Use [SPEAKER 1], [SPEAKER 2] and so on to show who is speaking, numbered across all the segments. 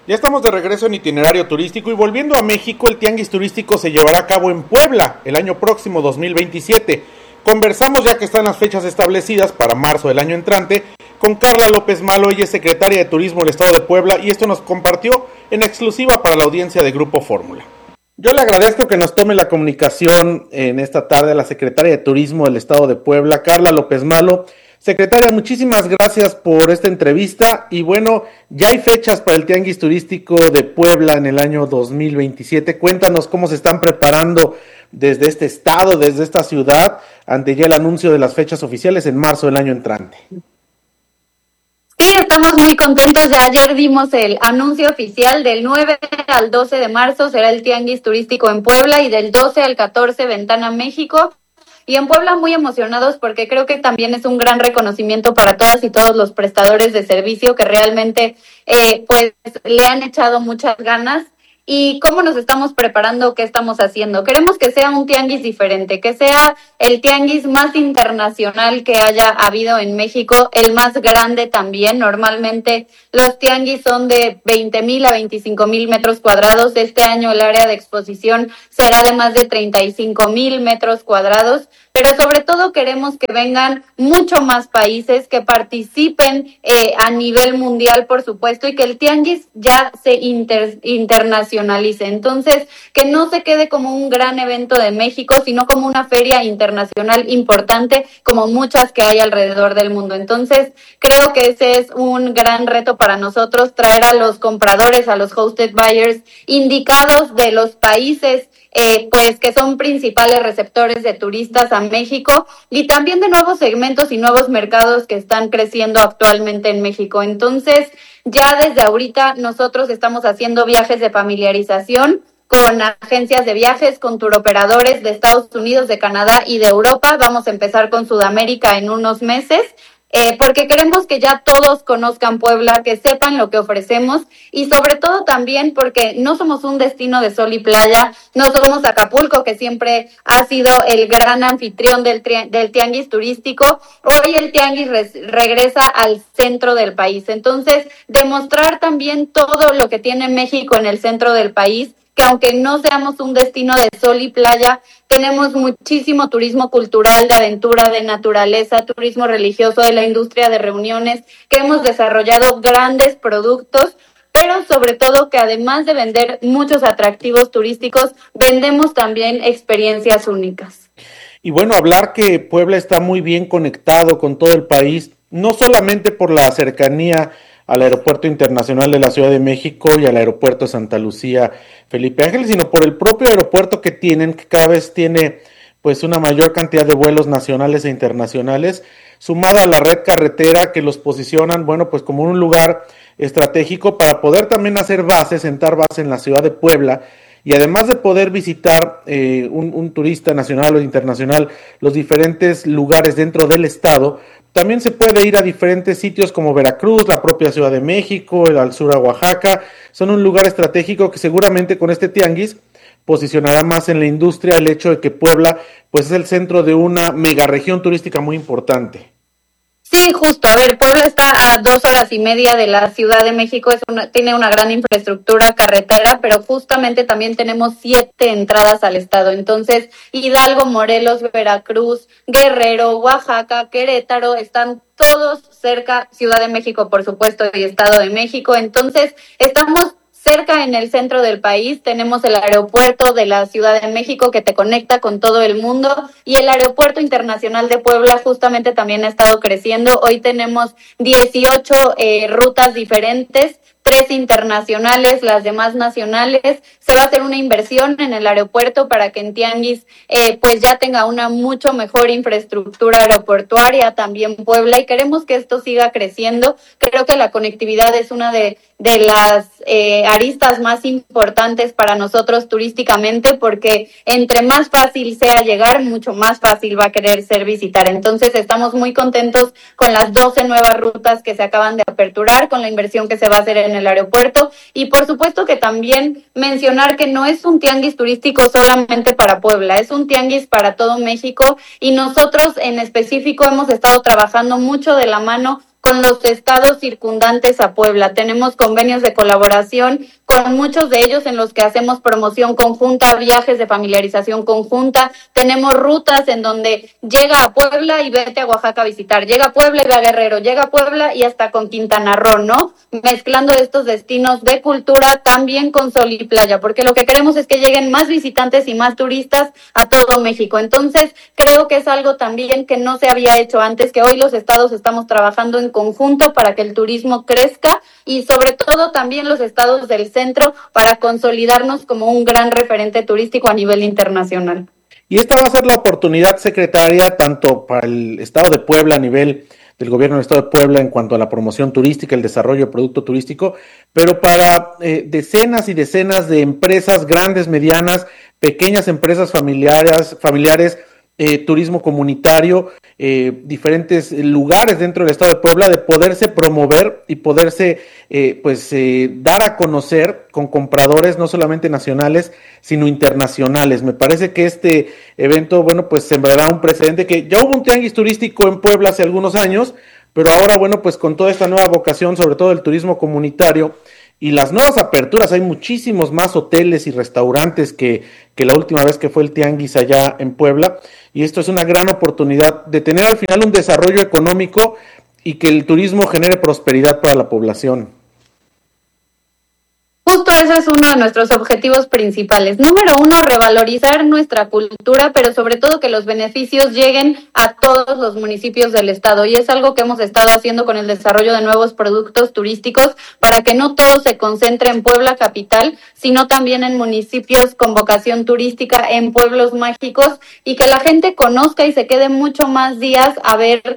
[SPEAKER 1] Ya estamos de regreso en itinerario turístico y volviendo a México, el Tianguis Turístico se llevará a cabo en Puebla el año próximo 2027. Conversamos ya que están las fechas establecidas para marzo del año entrante con Carla López Malo, ella es secretaria de Turismo del Estado de Puebla y esto nos compartió en exclusiva para la audiencia de Grupo Fórmula. Yo le agradezco que nos tome la comunicación en esta tarde a la secretaria de Turismo del Estado de Puebla, Carla López Malo. Secretaria, muchísimas gracias por esta entrevista y bueno, ya hay fechas para el Tianguis Turístico de Puebla en el año 2027. Cuéntanos cómo se están preparando desde este estado, desde esta ciudad, ante ya el anuncio de las fechas oficiales en marzo del año entrante.
[SPEAKER 2] Sí, estamos muy contentos. Ya ayer dimos el anuncio oficial. Del 9 al 12 de marzo será el Tianguis Turístico en Puebla y del 12 al 14 Ventana México. Y en Puebla muy emocionados porque creo que también es un gran reconocimiento para todas y todos los prestadores de servicio que realmente pues le han echado muchas ganas. ¿Y cómo nos estamos preparando? ¿Qué estamos haciendo? Queremos que sea un tianguis diferente, que sea el tianguis más internacional que haya habido en México, el más grande también. Normalmente los tianguis son de 20,000 a 25,000 metros cuadrados. Este año el área de exposición será de más de 35,000 metros cuadrados. Pero sobre todo queremos que vengan mucho más países, que participen a nivel mundial, por supuesto, y que el tianguis ya se internacionalice. Entonces, que no se quede como un gran evento de México, sino como una feria internacional importante, como muchas que hay alrededor del mundo. Entonces, creo que ese es un gran reto para nosotros, traer a los compradores, a los hosted buyers indicados de los países pues que son principales receptores de turistas a México y también de nuevos segmentos y nuevos mercados que están creciendo actualmente en México. Entonces, ya desde ahorita nosotros estamos haciendo viajes de familiarización con agencias de viajes, con turoperadores de Estados Unidos, de Canadá y de Europa. Vamos a empezar con Sudamérica en unos meses. Porque queremos que ya todos conozcan Puebla, que sepan lo que ofrecemos y sobre todo también porque no somos un destino de sol y playa, no somos Acapulco, que siempre ha sido el gran anfitrión del tianguis turístico. Hoy el tianguis regresa al centro del país. Entonces, demostrar también todo lo que tiene México en el centro del país, que aunque no seamos un destino de sol y playa, tenemos muchísimo turismo cultural, de aventura, de naturaleza, turismo religioso, de la industria de reuniones, que hemos desarrollado grandes productos, pero sobre todo que además de vender muchos atractivos turísticos, vendemos también experiencias únicas.
[SPEAKER 1] Y bueno, hablar que Puebla está muy bien conectado con todo el país, no solamente por la cercanía al Aeropuerto Internacional de la Ciudad de México y al Aeropuerto Santa Lucía Felipe Ángeles, sino por el propio aeropuerto que tienen, que cada vez tiene pues una mayor cantidad de vuelos nacionales e internacionales, sumada a la red carretera que los posicionan, bueno, pues como un lugar estratégico para poder también hacer bases, sentar bases en la ciudad de Puebla, y además de poder visitar un turista nacional o internacional los diferentes lugares dentro del estado, también se puede ir a diferentes sitios como Veracruz, la propia Ciudad de México, el al sur a Oaxaca. Son un lugar estratégico que seguramente con este tianguis posicionará más en la industria el hecho de que Puebla pues es el centro de una mega región turística muy importante.
[SPEAKER 2] Sí, justo. A ver, Puebla está a 2 horas y media de la Ciudad de México, tiene una gran infraestructura carretera, pero justamente también tenemos 7 entradas al estado. Entonces, Hidalgo, Morelos, Veracruz, Guerrero, Oaxaca, Querétaro, están todos cerca, Ciudad de México, por supuesto, y Estado de México. Entonces, estamos cerca en el centro del país. Tenemos el aeropuerto de la Ciudad de México que te conecta con todo el mundo y el aeropuerto internacional de Puebla justamente también ha estado creciendo. Hoy tenemos 18 rutas diferentes, 3 internacionales, las demás nacionales. Se va a hacer una inversión en el aeropuerto para que en Tianguis pues ya tenga una mucho mejor infraestructura aeroportuaria también Puebla y queremos que esto siga creciendo. Creo que la conectividad es una de las aristas más importantes para nosotros turísticamente porque entre más fácil sea llegar, mucho más fácil va a querer ser visitar. Entonces estamos muy contentos con las 12 nuevas rutas que se acaban de aperturar, con la inversión que se va a hacer en el aeropuerto y por supuesto que también mencionar que no es un tianguis turístico solamente para Puebla, es un tianguis para todo México y nosotros en específico hemos estado trabajando mucho de la mano con los estados circundantes a Puebla. Tenemos convenios de colaboración con muchos de ellos en los que hacemos promoción conjunta, viajes de familiarización conjunta. Tenemos rutas en donde llega a Puebla y vete a Oaxaca a visitar, llega a Puebla y va a Guerrero, llega a Puebla y hasta con Quintana Roo, ¿no? Mezclando estos destinos de cultura también con sol y playa, porque lo que queremos es que lleguen más visitantes y más turistas a todo México. Entonces, creo que es algo también que no se había hecho antes, que hoy los estados estamos trabajando en conjunto para que el turismo crezca y sobre todo también los estados del centro para consolidarnos como un gran referente turístico a nivel internacional.
[SPEAKER 1] Y esta va a ser la oportunidad, secretaria, tanto para el Estado de Puebla a nivel del gobierno del Estado de Puebla en cuanto a la promoción turística, el desarrollo de producto turístico, pero para decenas y decenas de empresas grandes, medianas, pequeñas empresas familiares, turismo comunitario, diferentes lugares dentro del Estado de Puebla, de poderse promover y poderse dar a conocer con compradores no solamente nacionales, sino internacionales. Me parece que este evento, bueno, pues sembrará un precedente, que ya hubo un tianguis turístico en Puebla hace algunos años, pero ahora, bueno, pues con toda esta nueva vocación, sobre todo el turismo comunitario, y las nuevas aperturas, hay muchísimos más hoteles y restaurantes que la última vez que fue el tianguis allá en Puebla, y esto es una gran oportunidad de tener al final un desarrollo económico y que el turismo genere prosperidad para la población.
[SPEAKER 2] Justo ese es uno de nuestros objetivos principales. Número uno, revalorizar nuestra cultura, pero sobre todo que los beneficios lleguen a todos los municipios del estado. Y es algo que hemos estado haciendo con el desarrollo de nuevos productos turísticos para que no todo se concentre en Puebla capital, sino también en municipios con vocación turística, en pueblos mágicos, y que la gente conozca y se quede mucho más días a ver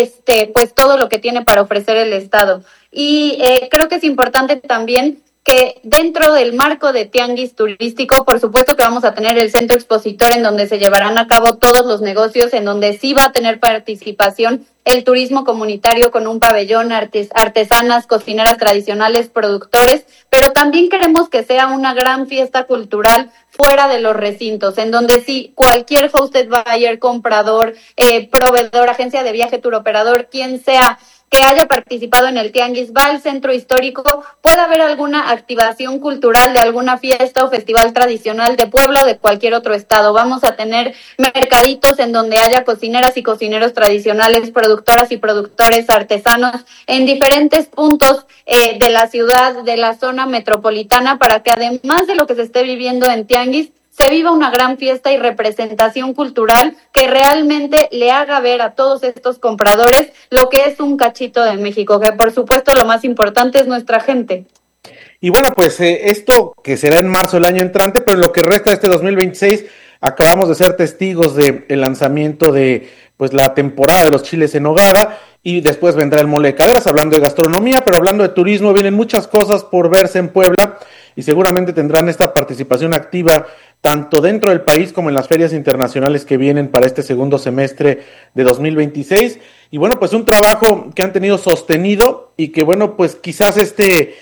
[SPEAKER 2] pues todo lo que tiene para ofrecer el estado. Y creo que es importante también que dentro del marco de tianguis turístico, por supuesto que vamos a tener el centro expositor en donde se llevarán a cabo todos los negocios, en donde sí va a tener participación el turismo comunitario con un pabellón, artesanas, cocineras tradicionales, productores, pero también queremos que sea una gran fiesta cultural fuera de los recintos, en donde sí cualquier hosted buyer, comprador, proveedor, agencia de viaje, tour operador, quien sea que haya participado en el tianguis, va al centro histórico, puede haber alguna activación cultural de alguna fiesta o festival tradicional de Puebla o de cualquier otro estado. Vamos a tener mercaditos en donde haya cocineras y cocineros tradicionales, productoras y productores artesanos en diferentes puntos de la ciudad, de la zona metropolitana, para que además de lo que se esté viviendo en tianguis, se viva una gran fiesta y representación cultural que realmente le haga ver a todos estos compradores lo que es un cachito de México, que por supuesto lo más importante es nuestra gente.
[SPEAKER 1] Y bueno, pues esto que será en marzo del año entrante, pero en lo que resta de este 2026, acabamos de ser testigos del lanzamiento de pues la temporada de los chiles en nogada, y después vendrá el mole de caderas, hablando de gastronomía, pero hablando de turismo, vienen muchas cosas por verse en Puebla, y seguramente tendrán esta participación activa tanto dentro del país como en las ferias internacionales que vienen para este segundo semestre de 2026. Y bueno, pues un trabajo que han tenido sostenido, y que bueno, pues quizás este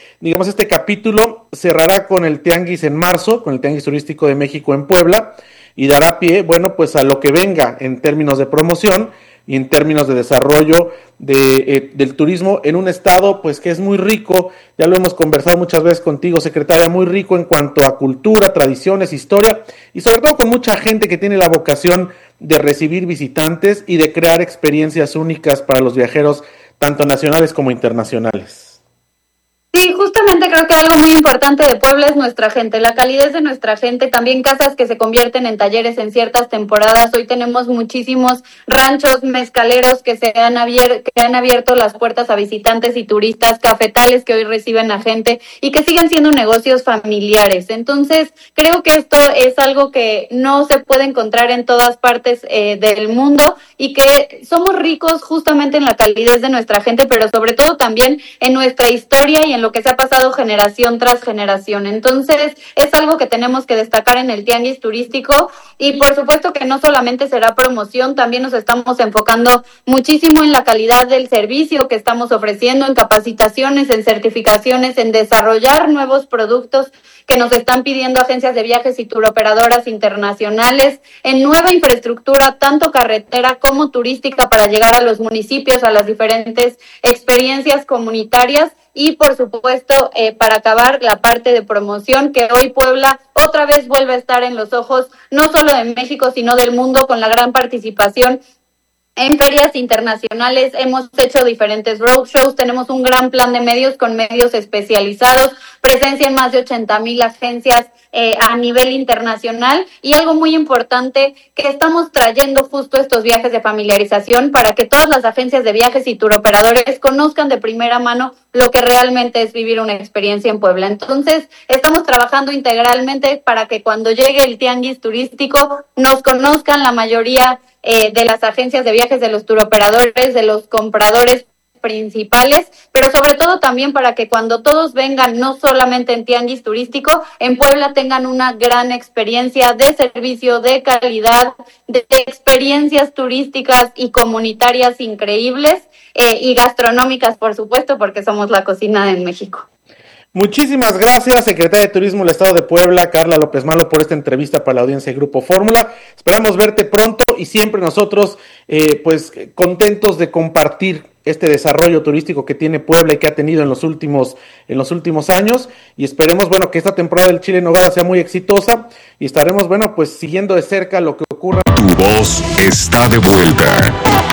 [SPEAKER 1] capítulo cerrará con el tianguis en marzo, con el tianguis turístico de México en Puebla, y dará pie, bueno, pues a lo que venga en términos de promoción y en términos de desarrollo del turismo en un estado pues que es muy rico. Ya lo hemos conversado muchas veces contigo, secretaria, muy rico en cuanto a cultura, tradiciones, historia, y sobre todo con mucha gente que tiene la vocación de recibir visitantes y de crear experiencias únicas para los viajeros, tanto nacionales como internacionales.
[SPEAKER 2] Sí, justamente creo que algo muy importante de Puebla es nuestra gente, la calidez de nuestra gente, también casas que se convierten en talleres en ciertas temporadas. Hoy tenemos muchísimos ranchos mezcaleros que han abierto las puertas a visitantes y turistas, cafetales que hoy reciben a gente y que siguen siendo negocios familiares. Entonces, creo que esto es algo que no se puede encontrar en todas partes del mundo, y que somos ricos justamente en la calidez de nuestra gente, pero sobre todo también en nuestra historia y en lo que se ha pasado generación generación tras generación. Entonces, es algo que tenemos que destacar en el tianguis turístico y por supuesto que no solamente será promoción, también nos estamos enfocando muchísimo en la calidad del servicio que estamos ofreciendo, en capacitaciones, en certificaciones, en desarrollar nuevos productos que nos están pidiendo agencias de viajes y turoperadoras internacionales, en nueva infraestructura, tanto carretera como turística, para llegar a los municipios, a las diferentes experiencias comunitarias y, por supuesto, para acabar la parte de promoción, que hoy Puebla otra vez vuelve a estar en los ojos, no solo de México, sino del mundo, con la gran participación en ferias internacionales. Hemos hecho diferentes roadshows, tenemos un gran plan de medios con medios especializados, presencia en más de 80,000 agencias a nivel internacional, y algo muy importante, que estamos trayendo justo estos viajes de familiarización para que todas las agencias de viajes y turoperadores conozcan de primera mano lo que realmente es vivir una experiencia en Puebla. Entonces, estamos trabajando integralmente para que cuando llegue el tianguis turístico nos conozcan la mayoría de las agencias de viajes, de los turoperadores, de los compradores principales, pero sobre todo también para que cuando todos vengan, no solamente en tianguis turístico, en Puebla tengan una gran experiencia de servicio, de calidad, de experiencias turísticas y comunitarias increíbles, y gastronómicas, por supuesto, porque somos la cocina en México.
[SPEAKER 1] Muchísimas gracias, secretaria de Turismo del Estado de Puebla, Carla López Malo, por esta entrevista para la audiencia de Grupo Fórmula. Esperamos verte pronto y siempre nosotros pues contentos de compartir este desarrollo turístico que tiene Puebla y que ha tenido en los últimos años, y esperemos, bueno, que esta temporada del chile en nogada sea muy exitosa, y estaremos, bueno, pues siguiendo de cerca lo que ocurra.
[SPEAKER 3] Tu voz está de vuelta.